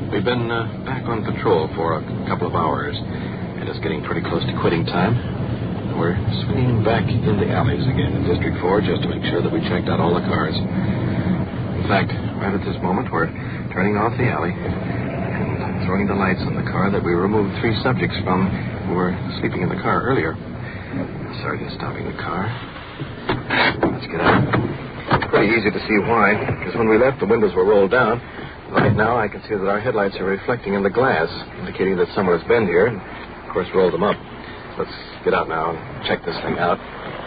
We've been back on patrol for a couple of hours, and it's getting pretty close to quitting time. We're swinging back in the alleys again in District 4 just to make sure that we checked out all the cars. In fact, right at this moment, we're turning off the alley and throwing the lights on the car that we removed 3 subjects from who were sleeping in the car earlier. The sergeant's stopping the car. Let's get out. It's pretty easy to see why, because when we left, the windows were rolled down. Right now, I can see that our headlights are reflecting in the glass, indicating that someone has been here and, of course, rolled them up. Let's get out now and check this thing out.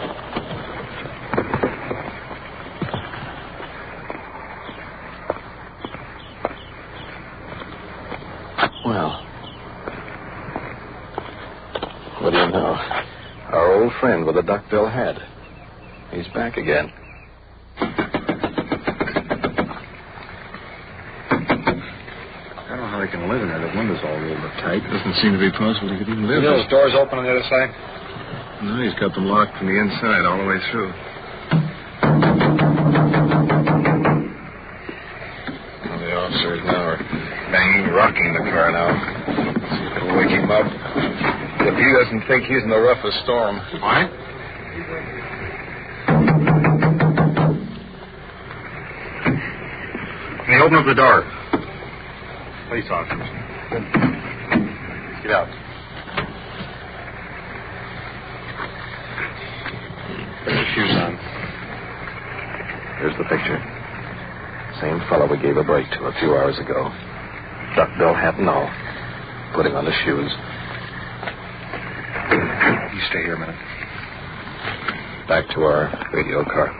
Well, what do you know? Our old friend with the duckbill hat. He's back again. I don't know how they can live in there. The windows all rolled up tight. Doesn't seem to be possible he could even live You know, there. those doors open on the other side? No, he's got them locked from the inside all the way through. Well, the officers now are banging, rocking the car now. See if it'll wake him up. If he doesn't think he's in the roughest storm. Why? Can you open up the door? Police officers. Good. Let's get out. Put your shoes on. Here's the picture. Same fellow we gave a break to a few hours ago. Duckbill hat and all. Putting on the shoes. You stay here a minute. Back to our radio car.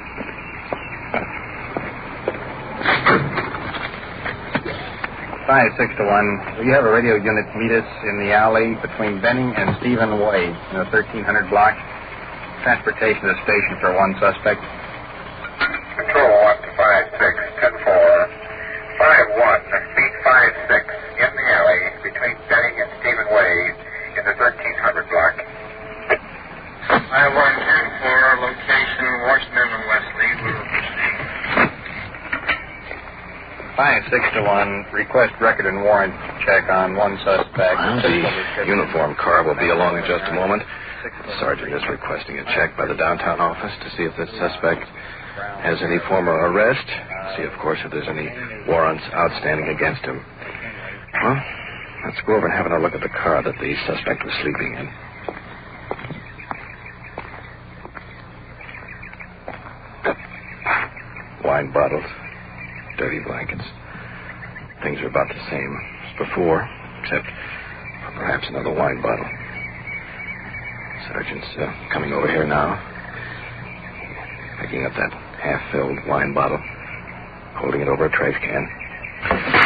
5-6-1. Will you have a radio unit meet us in the alley between Benning and Stephen Way in the 1300 block? Transportation to the station for one suspect. Control 1 to 5-6, 10-4. 5-1, speed 5-6, in the alley between Benning and Stephen Way in the 1300 block. 5-1, 10-4, location Washington and Wesley. We will proceed. 5-6-1. Request record and warrant check on one suspect. Well, the uniform car will be along in just a moment. The sergeant is requesting a check by the downtown office to see if this suspect has any former arrest. See, of course, if there's any warrants outstanding against him. Well, let's go over and have a look at the car that the suspect was sleeping in. Wine bottles, dirty blankets. Things are about the same as before, except for perhaps another wine bottle. Sergeant's coming over here now, picking up that half-filled wine bottle, holding it over a trash can.